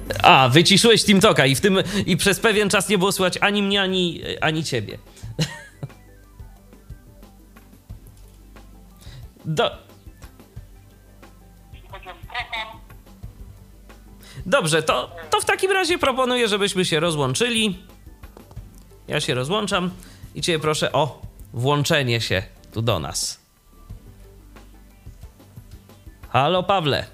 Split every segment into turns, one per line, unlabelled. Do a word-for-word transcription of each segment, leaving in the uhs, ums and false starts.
A, wyciszyłeś TeamTalka i w tym i przez pewien czas nie było słychać ani mnie, ani, ani ciebie. Do... Dobrze, to, to w takim razie proponuję, żebyśmy się rozłączyli. Ja się rozłączam i cię proszę o włączenie się tu do nas. Halo, Pawle.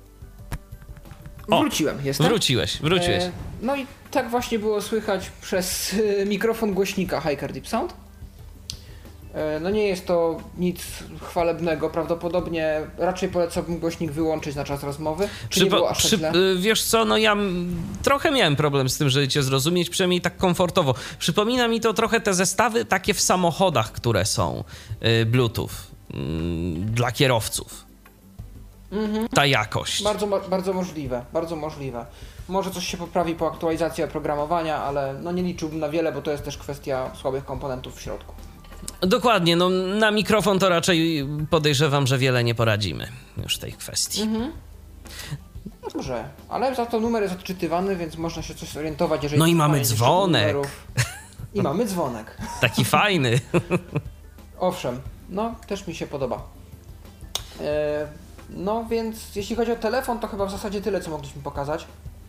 O, wróciłem, jestem.
Wróciłeś, wróciłeś. E,
no i tak właśnie było słychać przez y, mikrofon głośnika Hiker Deep Sound. E, no nie jest to nic chwalebnego, prawdopodobnie raczej polecałbym głośnik wyłączyć na czas rozmowy. Czy
Przypo-
nie było aż
przy-
tak źle?
Wiesz co, no ja m- trochę miałem problem z tym, żeby cię zrozumieć, przynajmniej tak komfortowo. Przypomina mi to trochę te zestawy takie w samochodach, które są y, Bluetooth y, dla kierowców. Mhm. Ta jakość.
Bardzo, bardzo możliwe, bardzo możliwe. Może coś się poprawi po aktualizacji oprogramowania, ale no nie liczyłbym na wiele, bo to jest też kwestia słabych komponentów w środku.
Dokładnie, no na mikrofon to raczej podejrzewam, że wiele nie poradzimy już w tej kwestii. Mhm.
No dobrze, ale za to numer jest odczytywany, więc można się coś zorientować, jeżeli...
No i mamy dzwonek.
I mamy dzwonek.
Taki fajny.
Owszem, no też mi się podoba. E, no więc jeśli chodzi o telefon, to chyba w zasadzie tyle, co mogliśmy pokazać.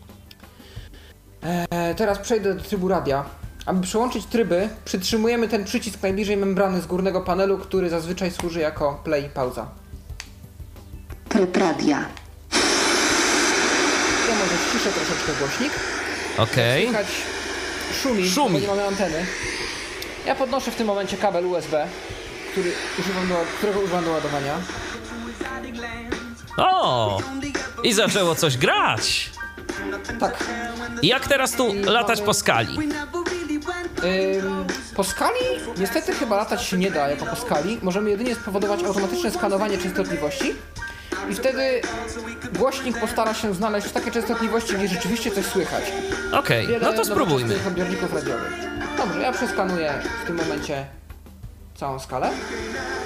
E, teraz przejdę do trybu radia. Aby przełączyć tryby, przytrzymujemy ten przycisk najbliżej membrany z górnego panelu, który zazwyczaj służy jako play, pauza.
Tryb radia.
Ja może ściszę troszeczkę głośnik.
Okej.
Słychać szumi,
Szumi.
bo nie mamy anteny. Ja podnoszę w tym momencie kabel U S B, który używam do, którego używam do ładowania.
O! I zaczęło coś grać.
Tak.
I jak teraz tu
I
latać
mamy...
po skali?
Ym, po skali? Niestety chyba latać się nie da jako po skali. Możemy jedynie spowodować automatyczne skanowanie częstotliwości i wtedy głośnik postara się znaleźć takie częstotliwości, gdzie rzeczywiście coś słychać.
Okej, okay, no to spróbujmy.
Odbiorników radiowych. Dobrze, ja przeskanuję w tym momencie całą skalę.